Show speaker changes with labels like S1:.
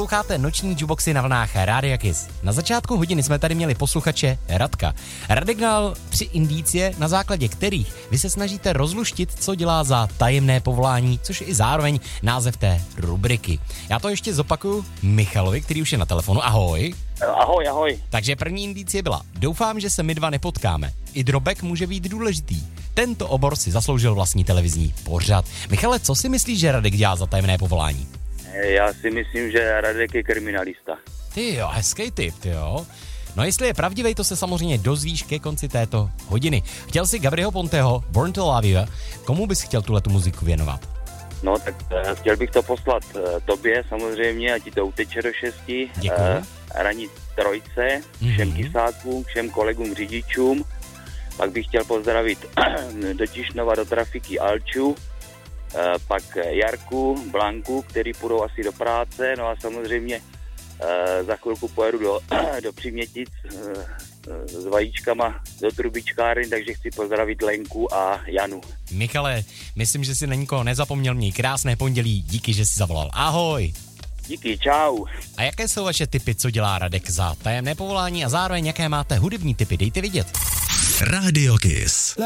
S1: Posloucháte noční jukeboxy na vlnách Rádia Kiss. Na začátku hodiny jsme tady měli posluchače Radka. Radek dal 3 indicie, na základě kterých vy se snažíte rozluštit, co dělá za tajemné povolání, což je i zároveň název té rubriky. Já to ještě zopakuju Michalovi, který už je na telefonu. Ahoj.
S2: Ahoj.
S1: Takže první indicie byla: doufám, že se my dva nepotkáme. I drobek může být důležitý. Tento obor si zasloužil vlastní televizní pořad. Michale, co si myslíš, že Radek dělá za tajemné povolání?
S2: Já si myslím, že Radek je kriminalista.
S1: Ty jo, hezký tip, ty jo. No jestli je pravdivý, to se samozřejmě dozvíš ke konci této hodiny. Chtěl si Gabriho Ponteho, Born to Love You. Komu bys chtěl tuhletu muziku věnovat?
S2: No tak chtěl bych to poslat tobě samozřejmě, a ti to uteče do 6.
S1: Děkuji.
S2: Ranní trojce, všem kysákům, všem kolegům řidičům. Pak bych chtěl pozdravit do Tišnova, do trafiky Alču, pak Jarku, Blanku, který půjdou asi do práce, no a samozřejmě za chvilku pojedu do Přimětic s vajíčkama do trubičkáren, takže chci pozdravit Lenku a Janu.
S1: Michale, myslím, že si na nikoho nezapomněl. Měj krásné pondělí, díky, že jsi zavolal. Ahoj.
S2: Díky, čau.
S1: A jaké jsou vaše tipy, co dělá Radek za tajemné povolání, a zároveň jaké máte hudební tipy, dejte vidět.
S3: Radio Kiss.